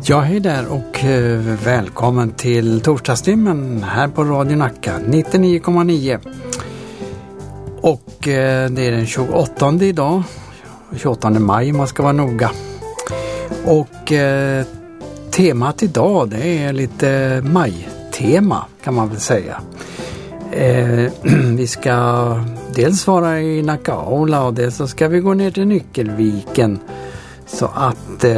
Ja, hej där och välkommen till torsdagstimmen här på Radio Nacka 99,9. Och det är den 28 idag, 28 maj om man ska vara noga. Och temat idag, det är lite majtema kan man väl säga. Vi ska dels vara i Nacka Aula och dels så ska vi gå ner till Nyckelviken. Så att